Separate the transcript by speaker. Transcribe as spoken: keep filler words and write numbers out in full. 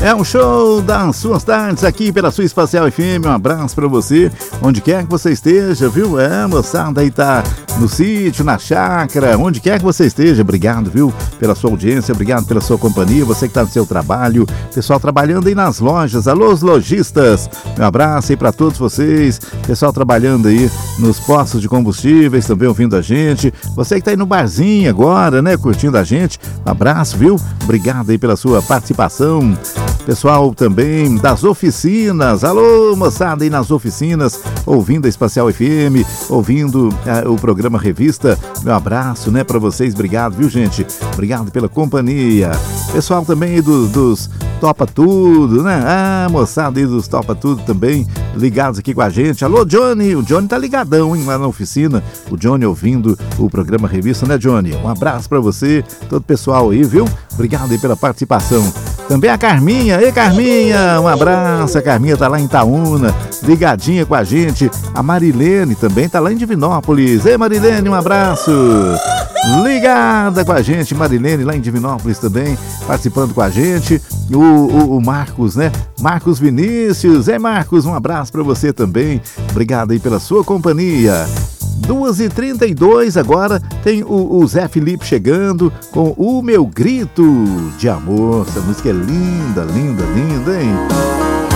Speaker 1: É um show das suas tardes aqui pela sua Espacial F M. Um abraço pra você, onde quer que você esteja, viu? É, moçada aí tá no sítio, na chácara, onde quer que você esteja. Obrigado, viu? Pela sua audiência, obrigado pela sua companhia, você que tá no seu trabalho, pessoal trabalhando aí nas lojas, alô os lojistas, um abraço aí pra todos vocês, pessoal trabalhando aí nos postos de combustíveis, também ouvindo a gente, você que tá aí no barzinho agora, né, curtindo a gente, um abraço, viu? Obrigado aí pela sua participação. Pessoal também das oficinas, alô moçada aí nas oficinas, ouvindo a Espacial F M, ouvindo uh, o programa Revista, meu abraço, né, pra vocês, obrigado, viu gente? Obrigado pela companhia. Pessoal também do, dos Topa Tudo, né? Ah, moçada aí dos Topa Tudo também, ligados aqui com a gente. Alô, Johnny, o Johnny tá ligadão, hein, lá na oficina, o Johnny ouvindo o programa Revista, né, Johnny? Um abraço pra você, todo o pessoal aí, viu? Obrigado aí pela participação. Também a Carminha, ei Carminha, um abraço, a Carminha tá lá em Itaúna, ligadinha com a gente. A Marilene também tá lá em Divinópolis. Ei Marilene, um abraço. Ligada com a gente, Marilene lá em Divinópolis também, participando com a gente. O, o, o Marcos, né? Marcos Vinícius. Ei Marcos, um abraço pra você também. Obrigado aí pela sua companhia. duas e trinta e dois agora tem o, o Zé Felipe chegando com O Meu Grito de Amor. Essa música é linda, linda, linda, hein?